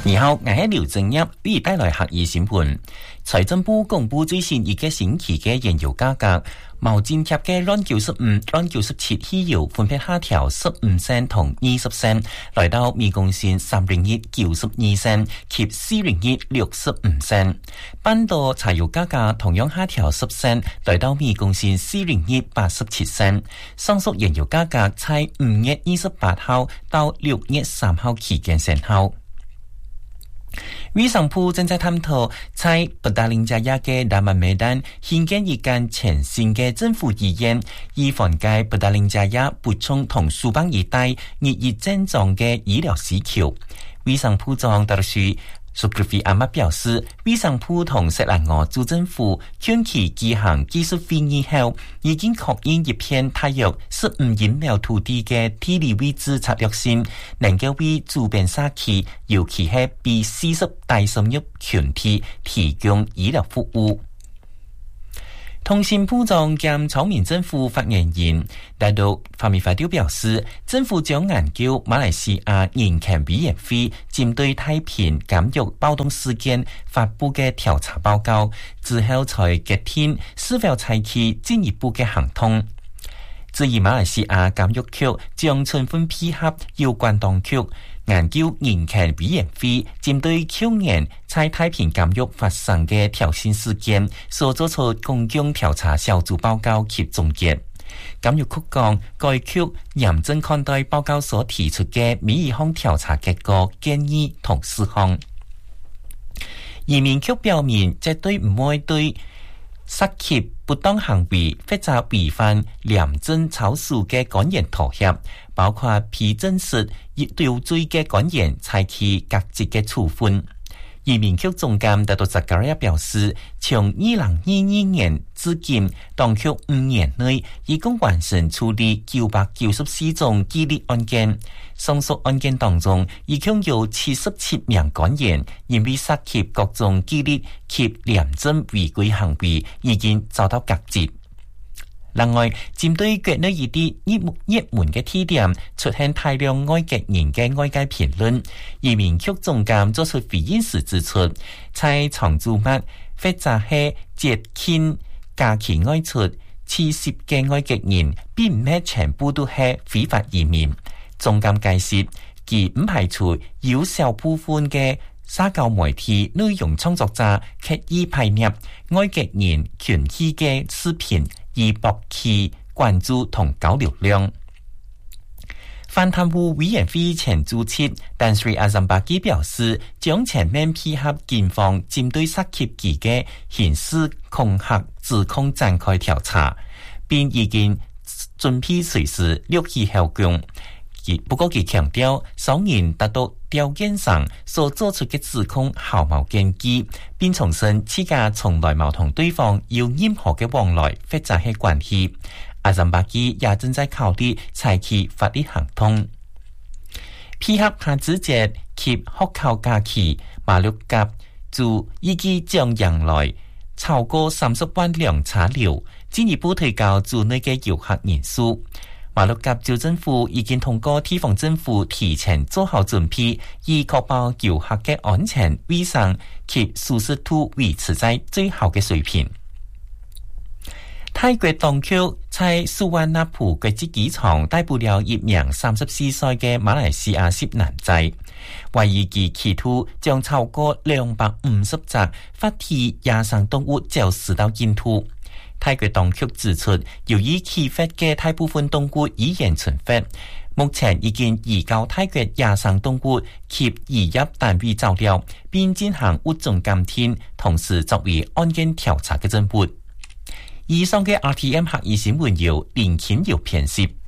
你好，我係劉正一，為帶來客語新聞。財政部公布最新一個星期嘅燃油價格，毛尖貼嘅RON 95、RON 97汽油分別下調15仙同20仙，來到每公升3ringgit 92仙及4ringgit 65仙。半島柴油價格同樣下調10仙，來到每公升4ringgit 87仙。上述燃油價格喺5月28號到6月3號期間生效。衛生部正在探討在布達林加亞嘅達曼美丹興建一間全新嘅政府醫院，以緩解布達林加亞補充同蘇邦一帶日益增長嘅醫療需求。衛生部長特使蘇格菲阿麥表示，衛生部同錫蘭俄州政府近期舉行技術會議後，已經確認一片大約15英畝土地嘅地理位置策略性，能夠為周邊社區，尤其係被40大生育群體提供醫療服務。通信部長兼草民政府發言人大陸法米法雕表示，政府將研究馬來西亞人權委員會針對太平監獄暴動事件發布嘅調查報告之後，才決定是否採取進一步嘅行動。至於馬來西亞監獄局將充分配合有關當局研究人權委員會針對去年在太平監獄發生嘅挑釁事件所做出公共調查小組報告及總結。監獄局講，該局嚴正看待報告所提出嘅每一項調查結果建議同事項。移民局表明絕對唔會對涉及不當行為或者違反廉政操守嘅官員妥協，包括批證實亦有罪嘅官員採取革職嘅處分。移民局總監達杜扎加利亞表示，從2022年至今，當局5年內一共完成處理994宗紀律案件，上述案件當中，一共有77名官員因為涉及各種紀律及廉政違規行為，已經遭到革職。另外，針對國內一啲熱門嘅地點出現大量外籍人嘅外界評論，移民局總監作出回應時指出，在長週末或者係節慶假期外出70嘅外籍人並唔係全部都係非法移民。總監解釋，其唔排除有少部分嘅社交媒體內容創作者刻意排列外籍人群體嘅視頻，以博取關注同高流量。反貪污委員會前主席但瑞阿ซั巴基表示，將全面配合警方針對涉及其嘅刑事恐嚇指控展開調查，並已經準備隨時立即效供。不過，佢強調，雙人達到條件上所做出嘅指控毫無根據，並重申自家從來冇同對方有任何嘅往來或者係關係。阿ซั巴基也正在考慮採取法律行動。配合夏至節及學校假期，馬六甲就預計將迎來超過30萬輛車流，進一步提高州內嘅遊客人數。馬六甲州政府已經通過地方政府提前做好準備，以確保遊客嘅安全、衛生及舒適度維持在最好嘅水平。泰國當局在蘇萬那普國際機場逮捕了一名34歲嘅馬來西亞籍男仔，懷疑其企圖將超過250隻發體野生動物走私到印度。泰國當局指出，由於起發嘅大部分動物已然存活，目前已經移交泰國野生動物及移入單位照料，並進行物種鑑定，同時作為案件調查嘅進步。以上嘅 RTM 客語新聞由林清瑤編輯。